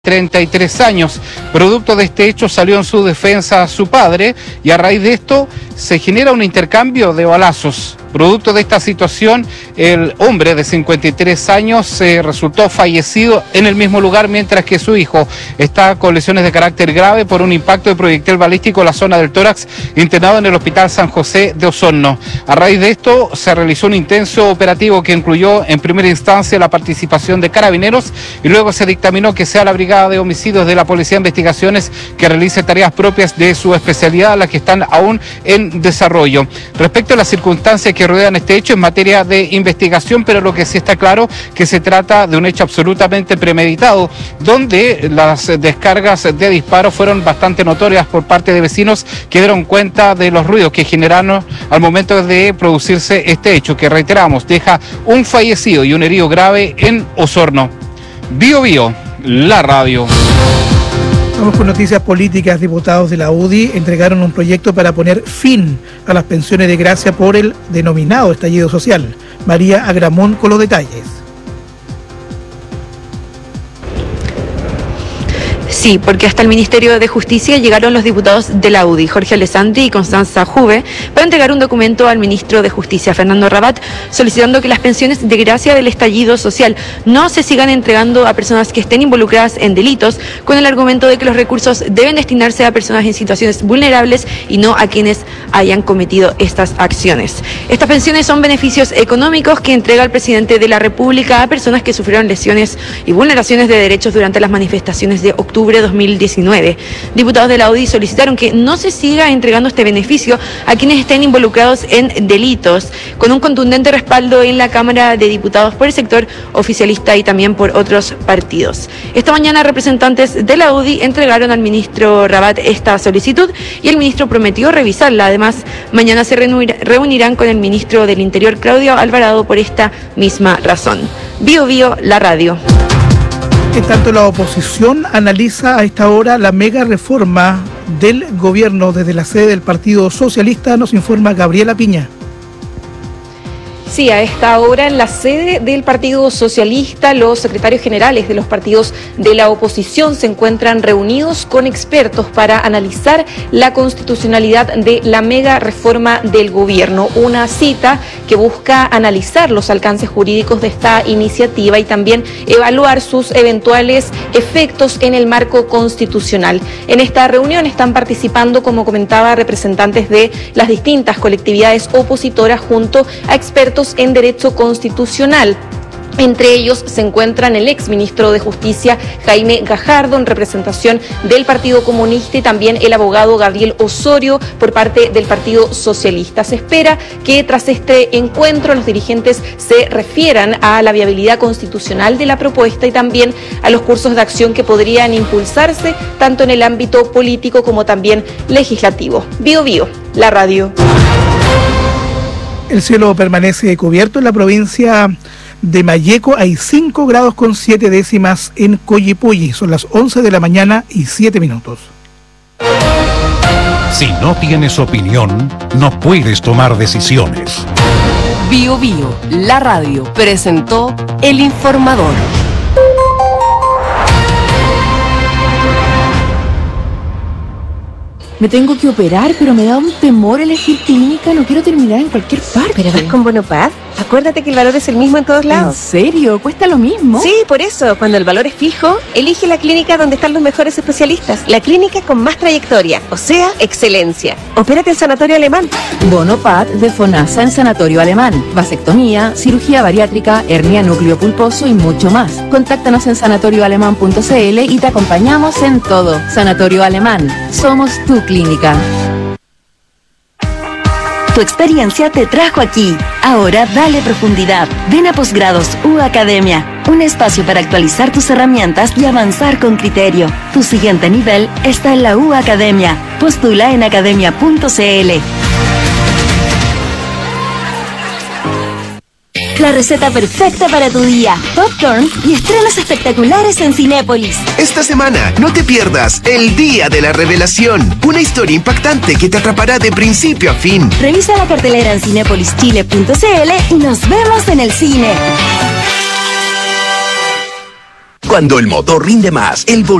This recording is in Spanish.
33 años. Producto de este hecho salió en su defensa su padre y a raíz de esto se genera un intercambio de balazos. Producto de esta situación, el hombre de 53 años resultó fallecido en el mismo lugar, mientras que su hijo está con lesiones de carácter grave por un impacto de proyectil balístico en la zona del tórax, internado en el Hospital San José de Osorno. A raíz de esto se realizó un intenso operativo que incluyó en primera instancia la participación de carabineros y luego se dictaminó que sea la Brigada de Homicidios de la Policía de Investigaciones que realice tareas propias de su especialidad, las que están aún en desarrollo. Respecto a las circunstancias que rodean este hecho en materia de investigación, pero lo que sí está claro que se trata de un hecho absolutamente premeditado, donde las descargas de disparos fueron bastante notorias por parte de vecinos que dieron cuenta de los ruidos que generaron al momento de producirse este hecho, que reiteramos, deja un fallecido y un herido grave en Osorno. Bio Bio, la radio. Vamos con noticias políticas. Diputados de la UDI entregaron un proyecto para poner fin a las pensiones de gracia por el denominado estallido social. María Agramón con los detalles. Sí, porque hasta el Ministerio de Justicia llegaron los diputados de la UDI, Jorge Alessandri y Constanza Juve, para entregar un documento al ministro de Justicia, Fernando Rabat, solicitando que las pensiones de gracia del estallido social no se sigan entregando a personas que estén involucradas en delitos, con el argumento de que los recursos deben destinarse a personas en situaciones vulnerables y no a quienes hayan cometido estas acciones. Estas pensiones son beneficios económicos que entrega el presidente de la República a personas que sufrieron lesiones y vulneraciones de derechos durante las manifestaciones de octubre 2019. Diputados de la UDI solicitaron que no se siga entregando este beneficio a quienes estén involucrados en delitos, con un contundente respaldo en la Cámara de Diputados por el sector oficialista y también por otros partidos. Esta mañana representantes de la UDI entregaron al ministro Rabat esta solicitud y el ministro prometió revisarla. Además, mañana se reunirán con el ministro del Interior, Claudio Alvarado, por esta misma razón. Bio Bio, la radio. En tanto, la oposición analiza a esta hora la mega reforma del gobierno desde la sede del Partido Socialista, nos informa Gabriela Piña. Sí, a esta hora en la sede del Partido Socialista, los secretarios generales de los partidos de la oposición se encuentran reunidos con expertos para analizar la constitucionalidad de la mega reforma del gobierno. Una cita que busca analizar los alcances jurídicos de esta iniciativa y también evaluar sus eventuales efectos en el marco constitucional. En esta reunión están participando, como comentaba, representantes de las distintas colectividades opositoras junto a expertos en derecho constitucional. Entre ellos se encuentran el exministro de Justicia, Jaime Gajardo, en representación del Partido Comunista, y también el abogado Gabriel Osorio por parte del Partido Socialista. Se espera que tras este encuentro los dirigentes se refieran a la viabilidad constitucional de la propuesta y también a los cursos de acción que podrían impulsarse tanto en el ámbito político como también legislativo. Bio Bio, la radio. El cielo permanece cubierto en la provincia de Malleco. Hay 5 grados con 7 décimas en Collipulli. Son las 11 de la mañana y 7 minutos. Si no tienes opinión, no puedes tomar decisiones. Bio Bio, la radio, presentó El Informador. Me tengo que operar, pero me da un temor elegir clínica. No quiero terminar en cualquier parte. ¿Pero vas con Bonopad? Acuérdate que el valor es el mismo en todos lados. ¿En serio? ¿Cuesta lo mismo? Sí, por eso, cuando el valor es fijo, elige la clínica donde están los mejores especialistas. La clínica con más trayectoria, o sea, excelencia. Opérate en Sanatorio Alemán. Bonopad de FONASA en Sanatorio Alemán. Vasectomía, cirugía bariátrica, hernia núcleo pulposo y mucho más. Contáctanos en sanatorioalemán.cl y te acompañamos en todo. Sanatorio Alemán. Somos tu clínica. Tu experiencia te trajo aquí. Ahora dale profundidad. Ven a Posgrados U Academia, un espacio para actualizar tus herramientas y avanzar con criterio. Tu siguiente nivel está en la U Academia. Postula en academia.cl. La receta perfecta para tu día. Popcorn y estrenos espectaculares en Cinépolis. Esta semana no te pierdas El Día de la Revelación. Una historia impactante que te atrapará de principio a fin. Revisa la cartelera en cinepolischile.cl y nos vemos en el cine. Cuando el motor rinde más, el